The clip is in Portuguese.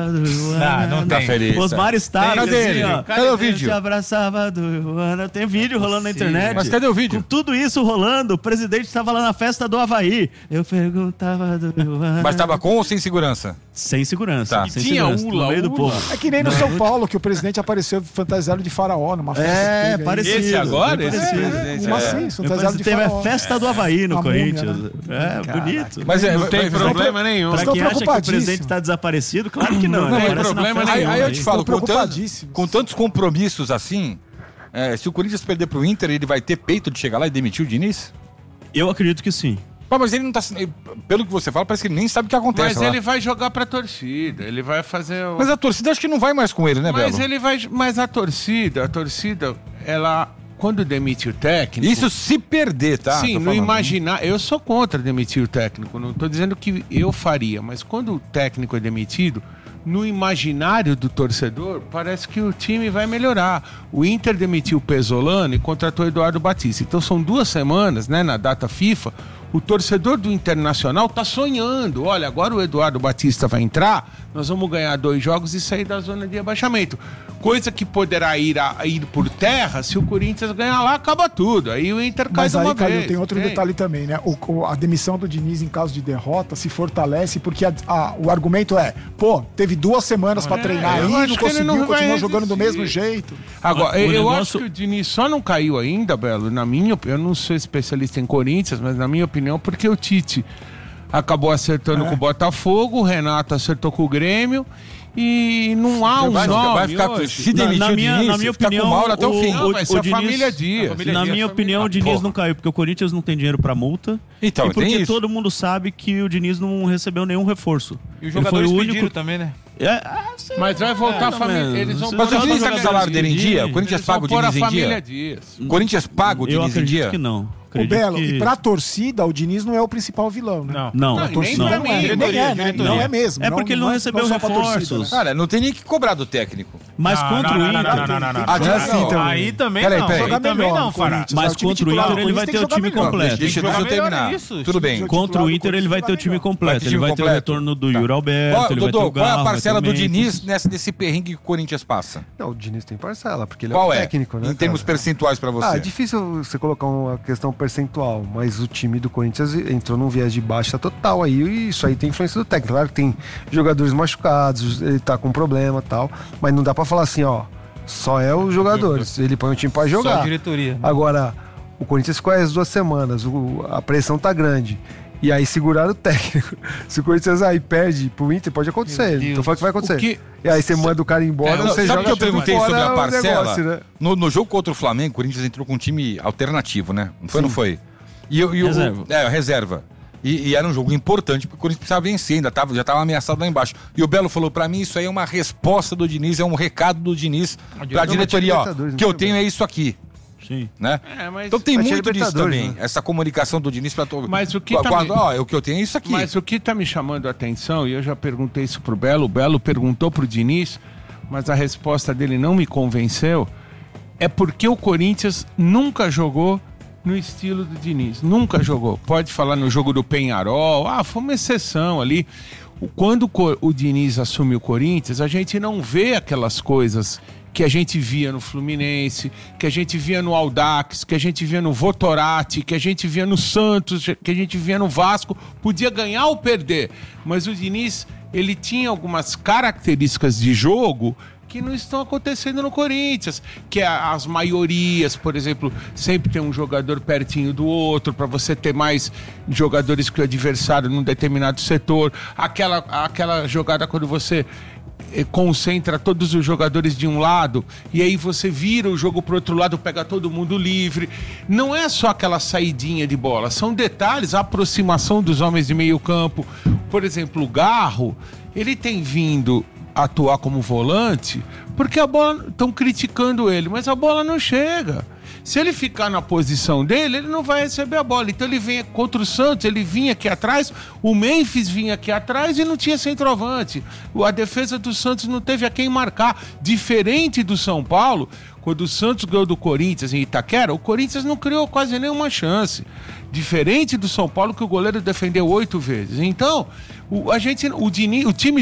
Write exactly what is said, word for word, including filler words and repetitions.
do Iguana. Não, não tem. Feliz, Osmar Stars, cadê assim, ele? ó. Cadê o vídeo? Se abraçava do Iguana. Tem vídeo rolando na internet. Mas cadê o vídeo? Com tudo isso rolando, o presidente estava lá na festa do Havaí. Eu perguntava do Iguana. Mas estava com ou sem segurança? Sem segurança. Tá. Sem Tinha segurança, ula, no meio do ula. povo. É que nem no São Paulo, que o presidente apareceu fantasiado de faraó numa festa. É, que teve aí. parecido. Esse agora? Bem Esse parecido. presidente, Uma é. assim, fantasiado de Teve a faraó. festa do Havaí no Uma Corinthians. múmia, É, bonito. Mas é, Não tem mas- problema nenhum. Pra Estou quem acha que o preocupadíssimo. presidente está desaparecido, claro que não. Não né? tem Aparece na problema festa Aí, do aí eu Havaí. te falo, Estou com, tanto, preocupadíssimo. com tantos compromissos assim, é, se o Corinthians perder pro Inter, ele vai ter peito de chegar lá e demitir o Diniz? Eu acredito que sim. Pô, mas ele não tá. Pelo que você fala, parece que ele nem sabe o que acontece. Mas lá. ele vai jogar pra torcida, ele vai fazer o... Mas a torcida acho que não vai mais com ele, né, Mas Belo? ele vai... Mas a torcida, a torcida, ela... Quando demite o técnico... Isso se perder, tá? Sim, Tô no falando. imaginar... Eu sou contra demitir o técnico, não tô dizendo que eu faria, mas quando o técnico é demitido, no imaginário do torcedor, parece que o time vai melhorar. O Inter demitiu o Pesolano e contratou o Eduardo Batista. Então são duas semanas, né, na data FIFA, o torcedor do Internacional tá sonhando. Olha, agora o Eduardo Batista vai entrar, nós vamos ganhar dois jogos e sair da zona de rebaixamento. Coisa que poderá ir, a, ir por terra, se o Corinthians ganhar lá, acaba tudo. Aí o Inter cai Mas de aí, uma Calil, vez. tem outro Tem. detalhe também, né? O, o- a demissão do Diniz em caso de derrota se fortalece porque a- a- o argumento é, pô, teve duas semanas pra É, treinar eu aí, acho não que ele conseguiu, não vai continuou jogando do resistir. mesmo jeito. Agora, O eu negócio- acho que o Diniz só não caiu ainda, Belo, na minha opinião, eu não sou especialista em Corinthians, mas na minha opinião, porque o Tite acabou acertando É. com o Botafogo, o Renato acertou com o Grêmio e não há um Vai, nome vai ficar, hoje. se Na- demitir na o minha- Diniz, na minha fica opinião, com o Mauro até o, o- fim. Não, vai ser o a Diniz- família Dias. Na minha opinião, o Diniz Pô. não caiu, porque o Corinthians não tem dinheiro pra multa. Então, e porque tem isso. todo mundo sabe que o Diniz não recebeu nenhum reforço. E os Ele foi jogadores o pediram único... também, né? É, ah, sim, Mas vai voltar é, a família. não, Eles vão Mas o pôr Diniz os tá com o jogadores salário dele em em dia? dia. O Corinthians Eles vão paga o pôr a Diniz em família dia? Dias. O Corinthians paga o Eu Diniz em acredito dia? que não. O Acredito Belo, que... e pra torcida, o Diniz não é o principal vilão, né? Não. Não, Não, não, e nem pra mim. Ele nem é, né? diretoria. Não é mesmo. É porque ele não é- recebeu só pra torcida, reforços. né? Cara, não tem nem que cobrar do técnico. Mas Não, contra não, o não, Inter... não, não, não, não, não. Ah, Joga assim então. Aí também Peraí, não. peraí. Aí Joga também melhor não, no Fará. Corinthians. Mas O time contra o titular Inter do ele vai Corinthians ter o tem que time jogar melhor. completo. Deixa, deixa eu Joga melhor terminar. isso. Tudo bem. Time Contra o titular do Inter ele vai ter o Corinthians time vai Vai completo. ter Ele time vai ter o completo. retorno do Tá. Yuri Alberto, Qual, ele vai ter Dodô, o qual é Garro, a vai ter parcela o do Mendes. Diniz nessa, desse perrengue que o Corinthians passa? Não, o Diniz tem parcela, porque ele Qual é o é? técnico, né? Em termos cara? percentuais pra você. Ah, é difícil você colocar uma questão percentual, mas o time do Corinthians entrou num viés de baixa total aí, e isso aí tem influência do técnico. Claro que tem jogadores machucados, ele tá com problema e tal, mas não dá pra falar assim, ó, só é os jogadores, ele põe o time pra Só a jogar. diretoria. Agora, o Corinthians ficou aí as duas semanas, o- a pressão tá grande. E aí seguraram o técnico. Se o Corinthians aí perde pro Inter, pode acontecer. Então foi o que vai acontecer. O que- E aí você manda o cara embora, É, não, você sabe joga que eu tudo perguntei fora sobre a o parcela? negócio, né? No, no jogo contra o Flamengo, o Corinthians entrou com um time alternativo, né? Não foi, não foi? E, o- e o- Reserva. É, reserva. E, e era um jogo importante, porque o Corinthians precisava vencer, ainda tava, já estava ameaçado lá embaixo. E o Belo falou, pra mim, isso aí é uma resposta do Diniz, é um recado do Diniz pra Não, diretoria, mas ó, Libertadores, não que eu foi, tenho é isso aqui, Sim. né? É, mas- Então tem Mas tinha muito disso Libertadores, também, né? essa comunicação do Diniz pra todo Mas o que Qu- tá quando, me- ó, o que eu tenho é isso aqui. Mas o que está me chamando a atenção, e eu já perguntei isso pro Belo, o Belo perguntou pro Diniz, mas a resposta dele não me convenceu, é porque o Corinthians nunca jogou no estilo do Diniz, nunca jogou. Pode falar no jogo do Penharol, ah, foi uma exceção ali. O- Quando o, Co- o Diniz assume o Corinthians, a gente não vê aquelas coisas que a gente via no Fluminense, que a gente via no Audax, que a gente via no Votorati, que a gente via no Santos, que a gente via no Vasco. Podia ganhar ou perder, mas o Diniz, ele tinha algumas características de jogo que não estão acontecendo no Corinthians, que é as maiorias, por exemplo, sempre tem um jogador pertinho do outro, para você ter mais jogadores que o adversário num determinado setor, aquela, aquela jogada quando você eh, concentra todos os jogadores de um lado e aí você vira o jogo pro outro lado, pega todo mundo livre. Não é só aquela saidinha de bola, são detalhes, a aproximação dos homens de meio campo. Por exemplo, o Garro, ele tem vindo atuar como volante porque a bola, estão criticando ele, mas a bola não chega. Se ele ficar na posição dele, ele não vai receber a bola. Então ele vem contra o Santos, ele vinha aqui atrás, o Memphis vinha aqui atrás e não tinha centroavante. A defesa do Santos não teve a quem marcar. Diferente do São Paulo, quando o Santos ganhou do Corinthians em Itaquera, o Corinthians não criou quase nenhuma chance. Diferente do São Paulo, que o goleiro defendeu oito vezes. Então, o, a gente, o, Diniz, o time